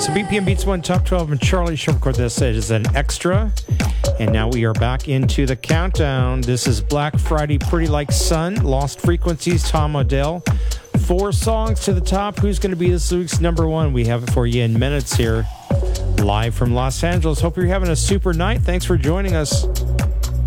So BPM Beats 1 Top 12 and Charlie Short record this is an extra. And now we are back into the countdown. This is Black Friday, Pretty Like Sun, Lost Frequencies, Tom Odell. 4 songs to the top. Who's going to be this week's number one? We have it for you in minutes here. Live from Los Angeles. Hope you're having a super night. Thanks for joining us.